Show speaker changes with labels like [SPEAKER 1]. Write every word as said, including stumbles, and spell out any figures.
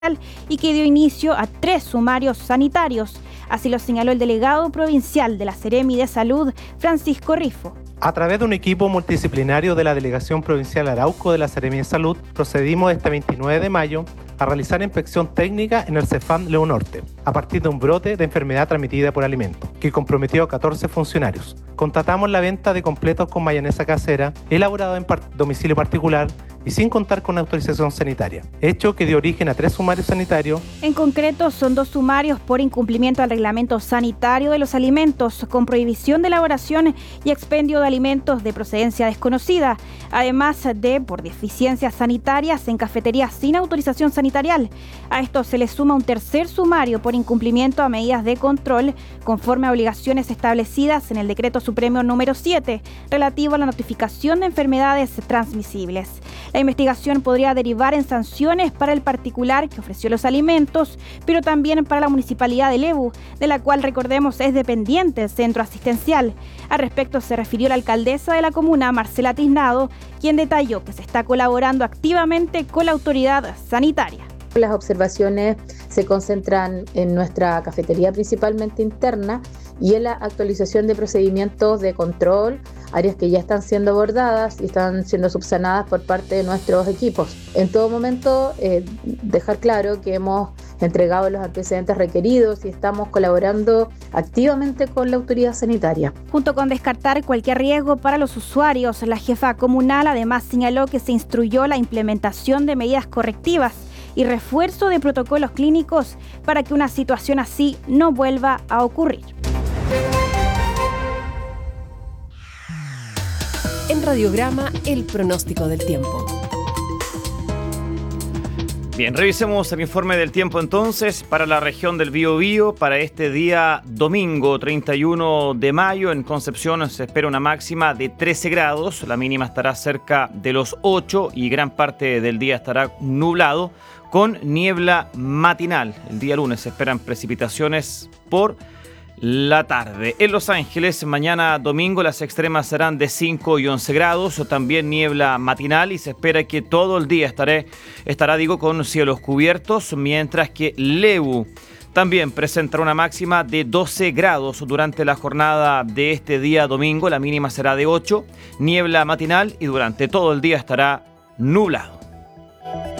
[SPEAKER 1] y que dio inicio a tres sumarios sanitarios. Así lo señaló el delegado provincial de la Seremi de Salud, Francisco Rifo.
[SPEAKER 2] A través de un equipo multidisciplinario de la Delegación Provincial Arauco de la Seremi de Salud, procedimos este veintinueve de mayo a realizar inspección técnica en el Cefam León Norte, a partir de un brote de enfermedad transmitida por alimentos, que comprometió a catorce funcionarios. Constatamos la venta de completos con mayonesa casera, elaborado en par- domicilio particular y sin contar con autorización sanitaria, hecho que dio origen a tres sumarios sanitarios.
[SPEAKER 1] En concreto, son dos sumarios por incumplimiento al reglamento sanitario de los alimentos, con prohibición de elaboración y expendio de alimentos de procedencia desconocida, además de por deficiencias sanitarias en cafeterías sin autorización sanitaria. A esto se le suma un tercer sumario por incumplimiento a medidas de control conforme a obligaciones establecidas en el Decreto Supremo número siete, relativo a la notificación de enfermedades transmisibles. La investigación podría derivar en sanciones para el particular que ofreció los alimentos, pero también para la Municipalidad de Lebu, de la cual, recordemos, es dependiente el centro asistencial. Al respecto se refirió la alcaldesa de la comuna, Marcela Tiznado, quien detalló que se está colaborando activamente con la autoridad sanitaria.
[SPEAKER 3] Las observaciones se concentran en nuestra cafetería principalmente interna y en la actualización de procedimientos de control, áreas que ya están siendo abordadas y están siendo subsanadas por parte de nuestros equipos. En todo momento, eh, dejar claro que hemos entregado los antecedentes requeridos y estamos colaborando activamente con la autoridad sanitaria.
[SPEAKER 1] Junto con descartar cualquier riesgo para los usuarios, la jefa comunal además señaló que se instruyó la implementación de medidas correctivas y refuerzo de protocolos clínicos para que una situación así no vuelva a ocurrir.
[SPEAKER 4] En Radiograma, el pronóstico del tiempo.
[SPEAKER 5] Bien, revisemos el informe del tiempo entonces para la región del Biobío. Para este día domingo treinta y uno de mayo en Concepción se espera una máxima de trece grados, la mínima estará cerca de los ocho y gran parte del día estará nublado con niebla matinal. El día lunes se esperan precipitaciones por la tarde. En Los Ángeles, mañana domingo, las extremas serán de cinco y once grados, también niebla matinal y se espera que todo el día estaré, estará digo, con cielos cubiertos, mientras que Lebu también presentará una máxima de doce grados durante la jornada de este día domingo, la mínima será de ocho, niebla matinal y durante todo el día estará nublado.